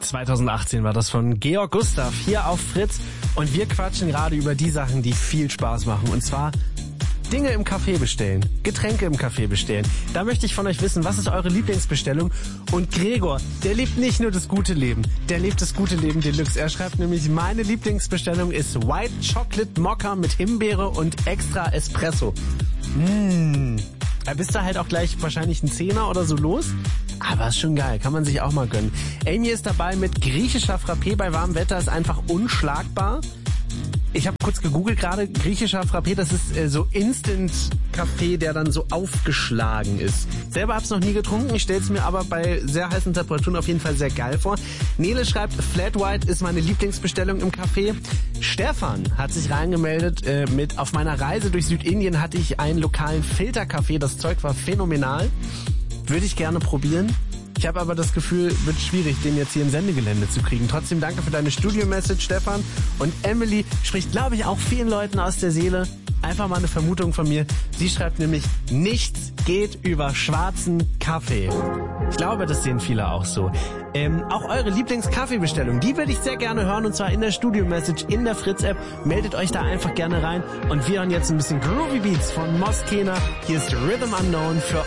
2018 war das von Georg Gustav hier auf Fritz und wir quatschen gerade über die Sachen, die viel Spaß machen, und zwar Dinge im Café bestellen, Getränke im Café bestellen. Da möchte ich von euch wissen, was ist eure Lieblingsbestellung? Und Gregor, der lebt nicht nur das gute Leben, der lebt das gute Leben Deluxe. Er schreibt nämlich, meine Lieblingsbestellung ist White Chocolate Mocha mit Himbeere und extra Espresso. Da bist du halt auch gleich wahrscheinlich ein Zehner oder so los. Aber ist schon geil, kann man sich auch mal gönnen. Amy ist dabei mit griechischer Frappé bei warmem Wetter, ist einfach unschlagbar. Ich habe kurz gegoogelt gerade, griechischer Frappé, das ist so Instant-Kaffee, der dann so aufgeschlagen ist. Selber hab's noch nie getrunken, ich stell's mir aber bei sehr heißen Temperaturen auf jeden Fall sehr geil vor. Nele schreibt, Flat White ist meine Lieblingsbestellung im Café. Stefan hat sich reingemeldet mit, auf meiner Reise durch Südindien hatte ich einen lokalen Filterkaffee, das Zeug war phänomenal. Würde ich gerne probieren. Ich habe aber das Gefühl, wird schwierig, den jetzt hier im Sendegelände zu kriegen. Trotzdem danke für deine Studio-Message, Stefan. Und Emily spricht, glaube ich, auch vielen Leuten aus der Seele. Einfach mal eine Vermutung von mir. Sie schreibt nämlich, nichts geht über schwarzen Kaffee. Ich glaube, das sehen viele auch so. Auch eure Lieblings-Kaffeebestellung, die würde ich sehr gerne hören, und zwar in der Studio-Message in der Fritz-App. Meldet euch da einfach gerne rein. Und wir hören jetzt ein bisschen Groovy Beats von Moskena. Hier ist Rhythm Unknown für